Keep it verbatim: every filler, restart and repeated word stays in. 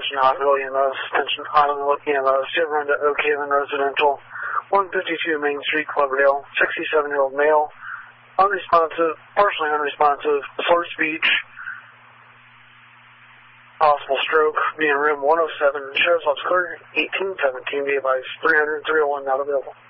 attention Hottville E M S, attention Hottville E M S, you have run to Oak Haven Residential, one fifty-two Main Street, Cloverdale, sixty-seven-year-old male, unresponsive, partially unresponsive, slurred speech, possible stroke, being room one oh seven, Sheriff's Office clear, eighteen seventeen, be advised, three hundred, three oh one not available.